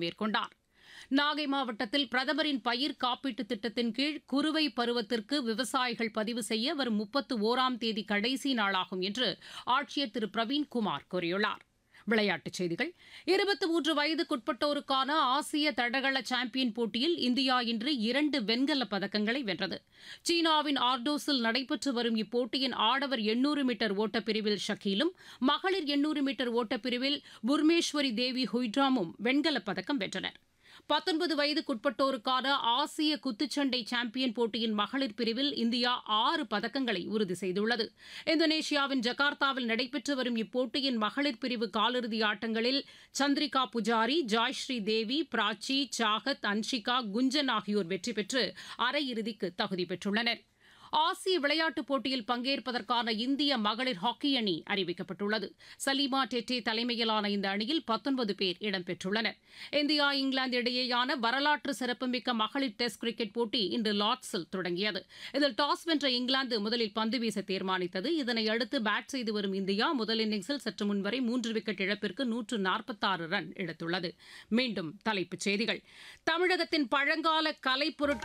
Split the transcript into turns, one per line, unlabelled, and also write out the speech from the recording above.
மேற்கொண்டார். நாகை மாவட்டத்தில் பிரதமரின் பயிர் காப்பீட்டுத் திட்டத்தின் கீழ் குறுவை பருவத்திற்கு விவசாயிகள் பதிவு செய்ய வரும் 31ஆம் தேதி கடைசி நாளாகும் என்று ஆட்சியர் திரு பிரவீன்குமார் கூறியுள்ளார். விளையாட்டுச் செய்திகள். 23 வயதுக்குட்பட்டோருக்கான ஆசிய தடகள சாம்பியன் போட்டியில் இந்தியா இன்று 2 வெண்கலப் பதக்கங்களை வென்றது. சீனாவின் ஆர்டோஸில் நடைபெற்று வரும் இப்போட்டியின் ஆடவர் 800 மீட்டர் ஓட்டப்பிரிவில் ஷக்கீலும், மகளிர் 800 மீட்டர் ஓட்டப்பிரிவில் புர்மேஸ்வரி தேவி ஹுய்ட்ராமும் வெண்கலப் பதக்கம் வென்றனர். 19 வயதுக்குட்பட்டோருக்கான ஆசிய குத்துச்சண்டை சாம்பியன் போட்டியின் மகளிர் பிரிவில் இந்தியா 6 பதக்கங்களை உறுதி செய்துள்ளது. இந்தோனேஷியாவின் ஜகார்த்தாவில் நடைபெற்று வரும் இப்போட்டியின் மகளிர் பிரிவு காலிறுதி ஆட்டங்களில் சந்திரிகா புஜாரி, ஜாய்ஸ்ரீ தேவி, பிராச்சி, சாகத், அன்ஷிகா, குஞ்சன் ஆகியோர் வெற்றி பெற்று அரையிறுதிக்கு தகுதி பெற்றுள்ளனர். ஆசிய விளையாட்டுப் போட்டியில் பங்கேற்பதற்கான இந்திய மகளிர் ஹாக்கி அணி அறிவிக்கப்பட்டுள்ளது. சலீமா டெட்டே தலைமையிலான இந்த அணியில் 19 பேர் இடம்பெற்றுள்ளனர். இந்தியா இங்கிலாந்து இடையேயான வரலாற்று சிறப்புமிக்க மகளிர் டெஸ்ட் கிரிக்கெட் போட்டி இன்று லார்ட்ஸில் தொடங்கியது. இதில் டாஸ் வென்ற இங்கிலாந்து முதலில் பந்து வீச தீர்மானித்தது. இதனையடுத்து பேட் செய்து வரும் இந்தியா முதல் இன்னிங்ஸில் சற்று முன்வரை 3 விக்கெட் இழப்பிற்கு 146 ரன் எடுத்துள்ளது. மீண்டும் தலைப்புச் செய்திகள். தமிழகத்தின் பழங்கால கலைப்பொருட்கள்